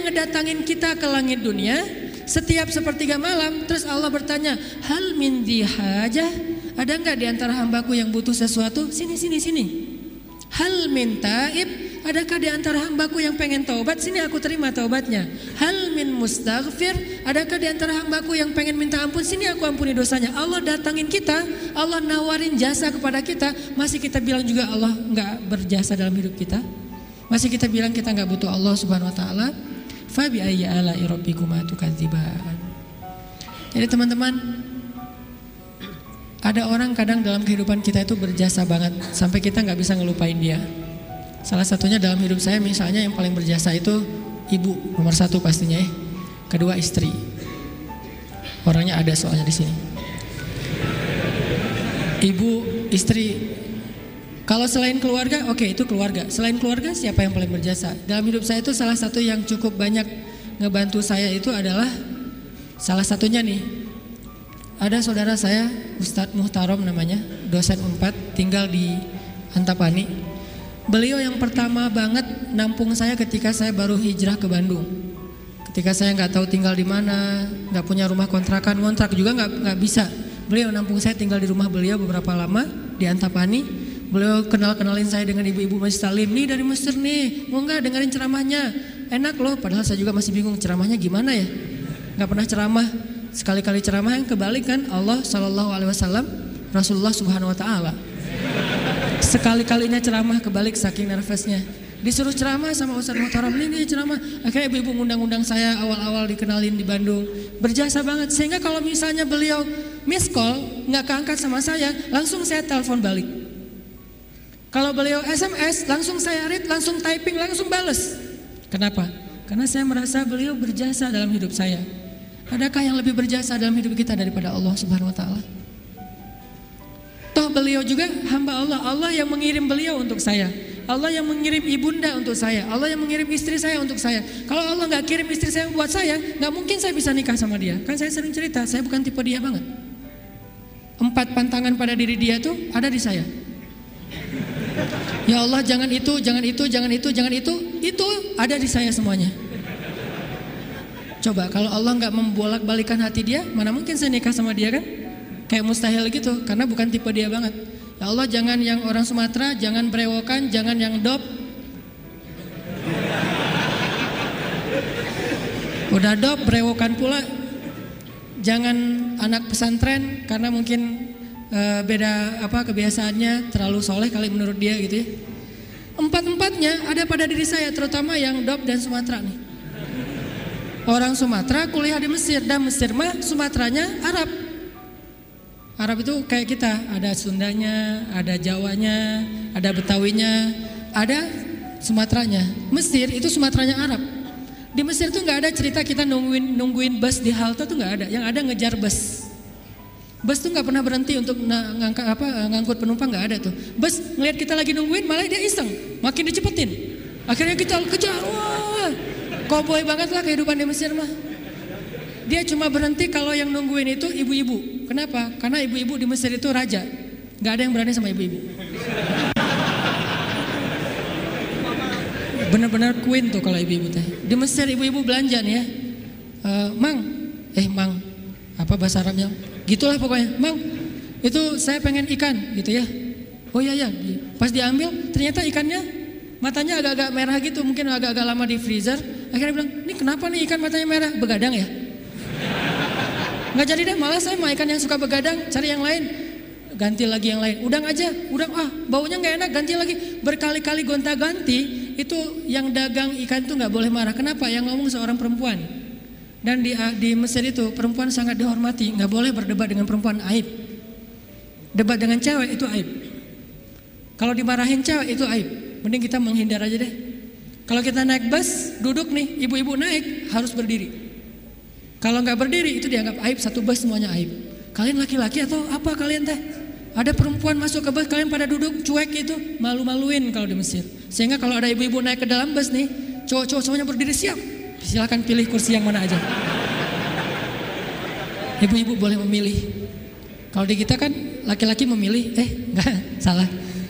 yang ngedatangin kita ke langit dunia setiap sepertiga malam. Terus Allah bertanya, hal min dihajah, ada enggak di antara hambaku yang butuh sesuatu? Sini. Hal min taib, adakah di antara hambaku yang pengen taubat? Sini aku terima taubatnya. Hal min mustaghfir, adakah di antara hambaku yang pengen minta ampun? Sini aku ampuni dosanya. Allah datangin kita, Allah nawarin jasa kepada kita, masih kita bilang juga Allah enggak berjasa dalam hidup kita? Masih kita bilang kita enggak butuh Allah Subhanahu wa taala? Fa bi ayyi ala'i rabbikuma tukadziban. Jadi teman-teman, ada orang kadang dalam kehidupan kita itu berjasa banget sampai kita nggak bisa ngelupain dia. Salah satunya dalam hidup saya misalnya yang paling berjasa itu ibu nomor satu pastinya ya. Kedua istri. Orangnya ada soalnya di sini. Ibu, istri. Kalau selain keluarga, oke, itu keluarga. Selain keluarga siapa yang paling berjasa? Dalam hidup saya itu salah satu yang cukup banyak ngebantu saya itu adalah salah satunya nih. Ada saudara saya, Ustadz Muhtarom namanya, dosen Unpad, tinggal di Antapani. Beliau yang pertama banget nampung saya ketika saya baru hijrah ke Bandung. Ketika saya nggak tahu tinggal di mana, nggak punya rumah kontrakan, ngontrak juga nggak bisa. Beliau nampung saya tinggal di rumah beliau beberapa lama di Antapani. Beliau kenalin saya dengan ibu-ibu Masjid Salim. Nih dari Mesir nih, mau nggak dengerin ceramahnya? Enak loh. Padahal saya juga masih bingung ceramahnya gimana ya. Nggak pernah ceramah. Sekali-kali ceramah yang kebalik kan Allah Shallallahu Alaihi Wasallam, Rasulullah Subhanahu Wa Taala. Sekali-kalinya ceramah kebalik saking nervousnya. Disuruh ceramah sama Ustadz Muhtaram, ini ceramah. Akhirnya ibu-ibu ngundang-undang saya awal-awal dikenalin di Bandung. Berjasa banget. Sehingga kalau misalnya beliau miss call nggak keangkat sama saya, langsung saya telepon balik. Kalau beliau SMS, langsung saya read, langsung typing, langsung bales. Kenapa? Karena saya merasa beliau berjasa dalam hidup saya. Adakah yang lebih berjasa dalam hidup kita daripada Allah Subhanahu wa taala? Toh beliau juga hamba Allah. Allah yang mengirim beliau untuk saya. Allah yang mengirim ibunda untuk saya. Allah yang mengirim istri saya untuk saya. Kalau Allah nggak kirim istri saya buat saya, nggak mungkin saya bisa nikah sama dia. Kan saya sering cerita, saya bukan tipe dia banget. 4 pantangan pada diri dia tuh ada di saya. Ya Allah, jangan itu, jangan itu, jangan itu, jangan itu ada di saya semuanya. Coba kalau Allah nggak membolak-balikan hati dia, mana mungkin saya nikah sama dia kan? Kayak mustahil gitu, karena bukan tipe dia banget. Ya Allah, jangan yang orang Sumatera, jangan brewokan, jangan yang dop. Udah dop, brewokan pula. Jangan anak pesantren, karena mungkin beda kebiasaannya, terlalu soleh kali menurut dia gitu ya. 4-4-nya ada pada diri saya, terutama yang dop dan Sumatera nih. Orang Sumatera kuliah di Mesir, dan Mesir mah Sumateranya Arab. Arab itu kayak kita, ada Sundanya, ada Jawanya, ada Betawinya, ada Sumateranya. Mesir itu Sumateranya Arab. Di Mesir tuh nggak ada cerita kita nungguin bus di halte tuh nggak ada. Yang ada ngejar bus. Bus tuh nggak pernah berhenti untuk ngangkut penumpang, nggak ada tuh. Bus ngeliat kita lagi nungguin, malah dia iseng, makin dicepetin. Akhirnya kita kejar, wah. Koboi banget lah kehidupan di Mesir mah. Dia cuma berhenti kalau yang nungguin itu ibu-ibu. Kenapa? Karena ibu-ibu di Mesir itu raja. Gak ada yang berani sama ibu-ibu. Bener-bener queen tuh kalau ibu-ibu teh. Di Mesir ibu-ibu belanja nih ya. Mang. Apa bahasa Arabnya? Gitulah pokoknya. Mang, itu saya pengen ikan gitu ya. Oh iya. Pas diambil ternyata ikannya matanya agak-agak merah gitu, mungkin agak-agak lama di freezer. Akhirnya bilang, ini kenapa nih ikan matanya merah? Begadang ya? Nggak jadi deh, malah saya mau ikan yang suka begadang, cari yang lain. Ganti lagi yang lain, udang aja, baunya nggak enak, ganti lagi. Berkali-kali gonta-ganti, itu yang dagang ikan itu nggak boleh marah. Kenapa? Yang ngomong seorang perempuan. Dan di Mesir itu perempuan sangat dihormati, nggak boleh berdebat dengan perempuan, aib. Debat dengan cewek itu aib. Kalau dimarahin cewek itu aib. Mending kita menghindar aja deh. Kalau kita naik bus, duduk nih, ibu-ibu naik harus berdiri. Kalau nggak berdiri itu dianggap aib, satu bus semuanya aib. Kalian laki-laki atau apa kalian teh? Ada perempuan masuk ke bus, kalian pada duduk cuek itu, malu-maluin kalau di Mesir. Sehingga kalau ada ibu-ibu naik ke dalam bus nih, cowok-cowok semuanya berdiri siap. Silakan pilih kursi yang mana aja. Ibu-ibu boleh memilih. Kalau di kita kan laki-laki memilih, enggak, salah.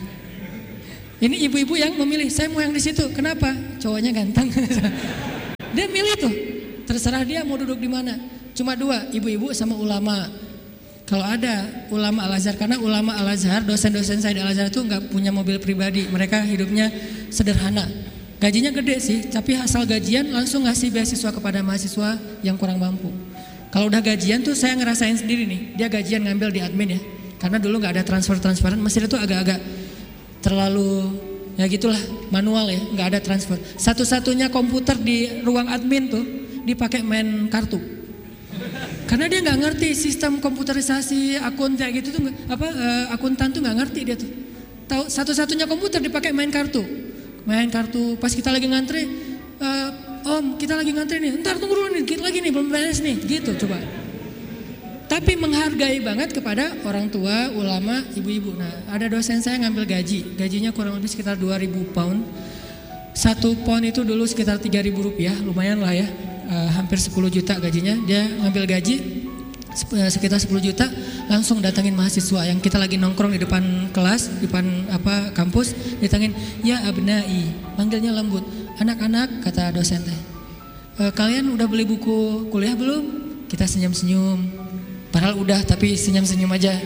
Ini ibu-ibu yang memilih, saya mau yang di situ. Kenapa? Cowoknya ganteng. Dia milih tuh, terserah dia mau duduk di mana. Cuma 2, ibu-ibu sama ulama. Kalau ada ulama Al-Azhar, karena ulama Al-Azhar, dosen-dosen saya di Al-Azhar itu nggak punya mobil pribadi, mereka hidupnya sederhana. Gajinya gede sih, tapi asal gajian langsung ngasih beasiswa kepada mahasiswa yang kurang mampu. Kalau udah gajian tuh saya ngerasain sendiri nih, dia gajian ngambil di admin ya, karena dulu nggak ada transferan, Mesir itu agak-agak terlalu ya gitulah, manual ya, nggak ada transfer. Satu-satunya komputer di ruang admin tuh dipakai main kartu. Karena dia nggak ngerti sistem komputerisasi akun kayak gitu tuh, akuntan tuh nggak ngerti dia tuh. Tahu satu-satunya komputer dipakai main kartu. Pas kita lagi ngantri, Om kita lagi ngantri nih, ntar tunggu dulu nih, dikit lagi nih belum beres nih, gitu coba. Tapi menghargai banget kepada orang tua, ulama, ibu-ibu. Nah ada dosen saya ngambil gajinya kurang lebih sekitar 2.000 pound. 1 pound itu dulu sekitar 3.000 rupiah, lumayan lah ya. Hampir 10 juta gajinya, dia ngambil gaji sekitar 10 juta, langsung datangin mahasiswa yang kita lagi nongkrong di depan kelas, di depan kampus, ditangin, ya abnai, manggilnya lembut, anak-anak, kata dosen teh, kalian udah beli buku kuliah belum? Kita senyum-senyum, padahal udah tapi senyum-senyum aja.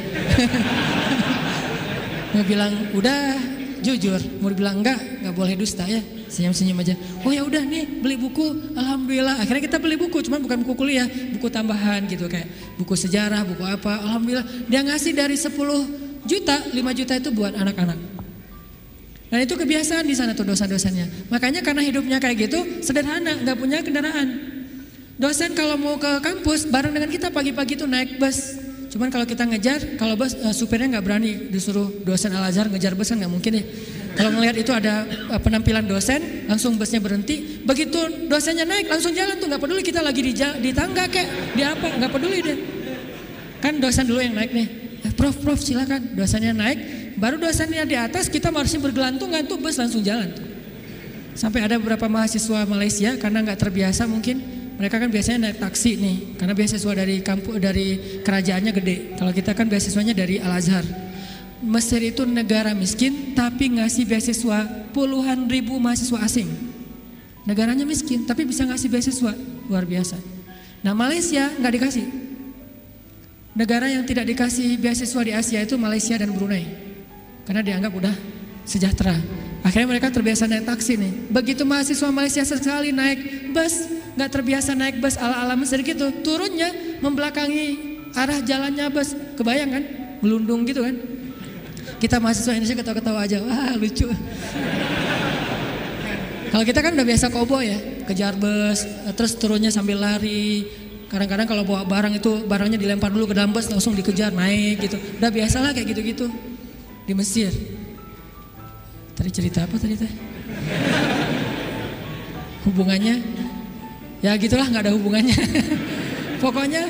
Mau bilang udah, jujur, mau bilang enggak boleh dusta ya. Senyum-senyum aja. Oh ya udah nih beli buku, alhamdulillah. Akhirnya kita beli buku, cuman bukan buku kuliah, buku tambahan gitu kayak buku sejarah, buku apa. Alhamdulillah dia ngasih dari 10 juta, 5 juta itu buat anak-anak. Dan itu kebiasaan di sana tuh dosen-dosennya. Makanya karena hidupnya kayak gitu, sederhana, nggak punya kendaraan. Dosen kalau mau ke kampus bareng dengan kita pagi-pagi tuh naik bus. Cuman kalau kita ngejar, kalau bus supirnya nggak berani disuruh dosen Al-Azhar ngejar bus kan nggak mungkin ya. Kalau ngelihat itu ada penampilan dosen, langsung busnya berhenti. Begitu dosennya naik, langsung jalan tuh, nggak peduli kita lagi di tangga kayak di apa, nggak peduli deh. Kan dosen dulu yang naik nih. Prof silakan. Dosennya naik, baru dosennya di atas, kita harusnya bergelantungan tuh bus langsung jalan tuh. Sampai ada beberapa mahasiswa Malaysia karena nggak terbiasa mungkin, mereka kan biasanya naik taksi nih, karena beasiswa dari kampus dari kerajaannya gede. Kalau kita kan beasiswanya dari Al-Azhar. Mesir itu negara miskin tapi ngasih beasiswa puluhan ribu mahasiswa asing. Negaranya miskin tapi bisa ngasih beasiswa, luar biasa. Nah Malaysia nggak dikasih. Negara yang tidak dikasih beasiswa di Asia itu Malaysia dan Brunei, karena dianggap udah sejahtera. Akhirnya mereka terbiasa naik taksi nih. Begitu mahasiswa Malaysia sekali naik bus, nggak terbiasa naik bus ala-ala Mesir gitu, turunnya membelakangi arah jalannya bus, kebayang kan? Melundung gitu kan? Kita mahasiswa Indonesia ketawa-ketawa aja, wah lucu. Kalau kita kan udah biasa kobo ya, kejar bus, terus turunnya sambil lari. Kadang-kadang kalau bawa barang itu barangnya dilempar dulu ke dalam bus, langsung dikejar naik gitu. Udah biasalah kayak gitu-gitu di Mesir. Tadi cerita apa tadi teh? Hubungannya? Ya gitulah, nggak ada hubungannya. Pokoknya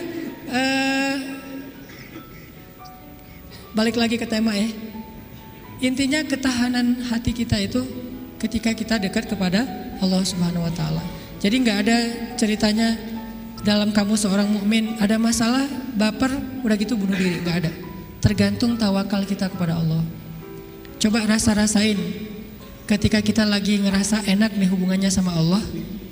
balik lagi ke tema ya. Intinya ketahanan hati kita itu ketika kita dekat kepada Allah Subhanahu wa taala. Jadi nggak ada ceritanya dalam kamu seorang mukmin ada masalah, baper, udah gitu bunuh diri, nggak ada. Tergantung tawakal kita kepada Allah. Coba rasain ketika kita lagi ngerasa enak nih hubungannya sama Allah,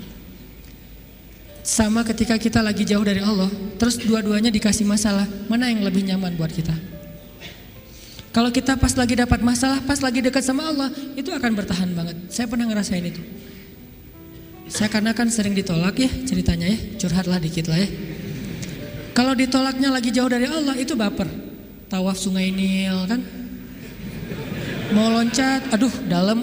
sama ketika kita lagi jauh dari Allah, terus dua-duanya dikasih masalah, mana yang lebih nyaman buat kita? Kalau kita pas lagi dapat masalah, pas lagi dekat sama Allah, itu akan bertahan banget. Saya pernah ngerasain itu. Saya karena kan sering ditolak ya ceritanya ya, curhatlah dikit lah ya. Kalau ditolaknya lagi jauh dari Allah, itu baper. Tawaf Sungai Nil kan, mau loncat, aduh dalam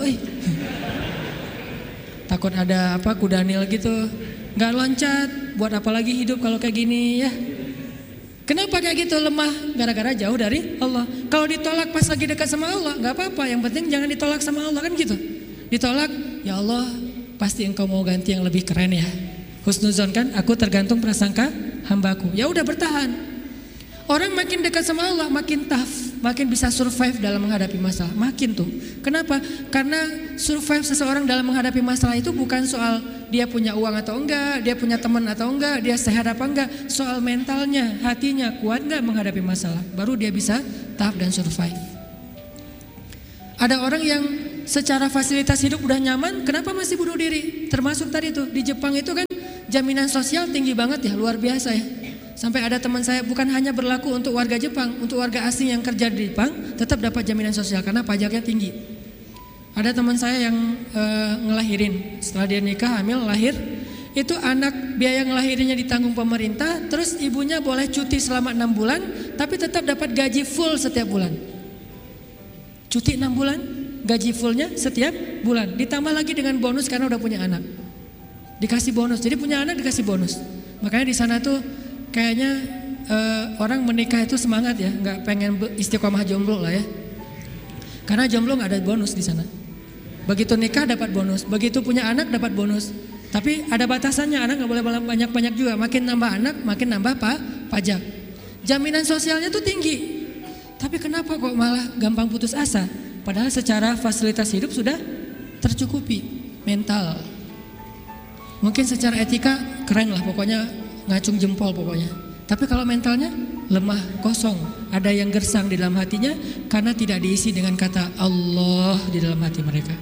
takut ada kuda Nil gitu, nggak loncat, buat apa lagi hidup kalau kayak gini ya. Kenapa kayak gitu? Lemah gara-gara jauh dari Allah. Kalau ditolak pas lagi dekat sama Allah, nggak apa-apa, yang penting jangan ditolak sama Allah kan gitu. Ditolak, ya Allah pasti engkau mau ganti yang lebih keren ya. Husnuzon kan, aku tergantung prasangka hambaku. Ya udah bertahan. Orang makin dekat sama Allah makin tough, makin bisa survive dalam menghadapi masalah. Makin tuh. Kenapa? Karena survive seseorang dalam menghadapi masalah itu bukan soal dia punya uang atau enggak, dia punya teman atau enggak, dia sehat apa enggak. Soal mentalnya, hatinya kuat enggak menghadapi masalah. Baru dia bisa tough dan survive. Ada orang yang secara fasilitas hidup udah nyaman, kenapa masih bunuh diri? Termasuk tadi tuh di Jepang itu kan jaminan sosial tinggi banget ya, luar biasa ya. Sampai ada teman saya, bukan hanya berlaku untuk warga Jepang, untuk warga asing yang kerja di Jepang tetap dapat jaminan sosial karena pajaknya tinggi. Ada teman saya yang ngelahirin, setelah dia nikah hamil lahir, itu anak biaya ngelahirinya ditanggung pemerintah, terus ibunya boleh cuti selama 6 bulan, tapi tetap dapat gaji full setiap bulan. Cuti 6 bulan, gaji fullnya setiap bulan, ditambah lagi dengan bonus karena udah punya anak, dikasih bonus. Jadi punya anak dikasih bonus. Makanya di sana tuh kayaknya orang menikah itu semangat ya, nggak pengen istiqomah jomblo lah ya, karena jomblo nggak ada bonus di sana. Begitu nikah dapat bonus, begitu punya anak dapat bonus. Tapi ada batasannya, anak nggak boleh banyak-banyak juga. Makin nambah anak, makin nambah pajak. Jaminan sosialnya tuh tinggi. Tapi kenapa kok malah gampang putus asa? Padahal secara fasilitas hidup sudah tercukupi. Mental, mungkin secara etika keren lah, pokoknya ngacung jempol pokoknya. Tapi kalau mentalnya lemah, kosong, ada yang gersang di dalam hatinya karena tidak diisi dengan kata Allah di dalam hati mereka.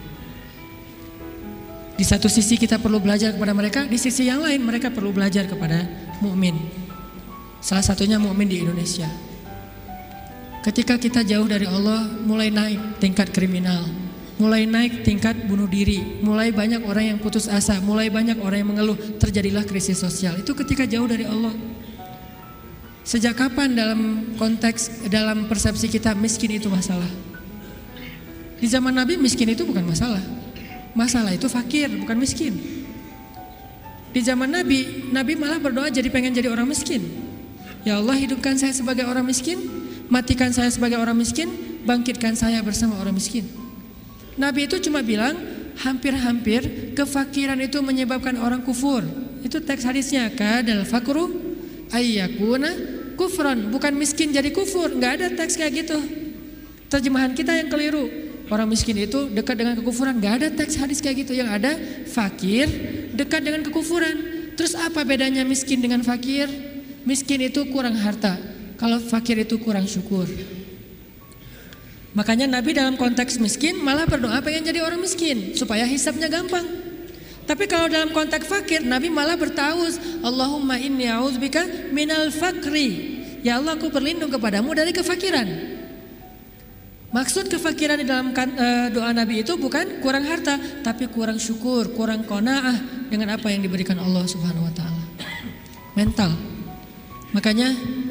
Di satu sisi kita perlu belajar kepada mereka, di sisi yang lain mereka perlu belajar kepada mukmin. Salah satunya mukmin di Indonesia. Ketika kita jauh dari Allah, mulai naik tingkat kriminal, mulai naik tingkat bunuh diri, mulai banyak orang yang putus asa, mulai banyak orang yang mengeluh, terjadilah krisis sosial. Itu ketika jauh dari Allah. Sejak kapan dalam persepsi kita miskin itu masalah? Di zaman Nabi miskin itu bukan masalah. Masalah itu fakir, bukan miskin. Di zaman Nabi malah berdoa pengen jadi orang miskin. Ya Allah, hidupkan saya sebagai orang miskin, matikan saya sebagai orang miskin, bangkitkan saya bersama orang miskin. Nabi itu cuma bilang hampir-hampir kefakiran itu menyebabkan orang kufur. Itu teks hadisnya, kadal fakru ayyakuna kufran, bukan miskin jadi kufur. Nggak ada teks kayak gitu. Terjemahan kita yang keliru. Orang miskin itu dekat dengan kekufuran. Nggak ada teks hadis kayak gitu. Yang ada fakir dekat dengan kekufuran. Terus apa bedanya miskin dengan fakir? Miskin itu kurang harta, kalau fakir itu kurang syukur. Makanya Nabi dalam konteks miskin malah berdoa pengen jadi orang miskin supaya hisabnya gampang. Tapi kalau dalam konteks fakir, Nabi malah bertauz, Allahumma inni a'udzubika minal fakri. Ya Allah, aku berlindung kepadamu dari kefakiran. Maksud kefakiran di dalam doa Nabi itu bukan kurang harta, tapi kurang syukur, kurang qanaah dengan apa yang diberikan Allah Subhanahu wa taala. Mental. Makanya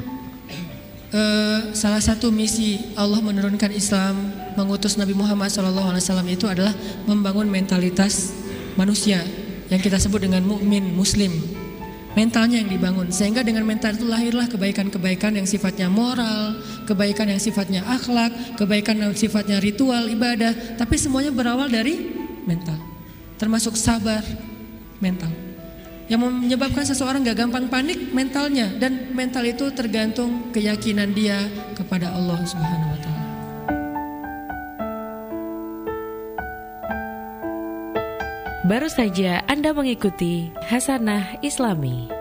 salah satu misi Allah menurunkan Islam, mengutus Nabi Muhammad SAW itu adalah membangun mentalitas manusia yang kita sebut dengan mukmin muslim. Mentalnya yang dibangun, sehingga dengan mental itu lahirlah kebaikan-kebaikan yang sifatnya moral, kebaikan yang sifatnya akhlak, kebaikan yang sifatnya ritual, ibadah. Tapi semuanya berawal dari mental, termasuk sabar, mental. Yang menyebabkan seseorang gak gampang panik, mentalnya. Dan mental itu tergantung keyakinan dia kepada Allah Subhanahu wa ta'ala. Baru saja Anda mengikuti Hasanah Islami.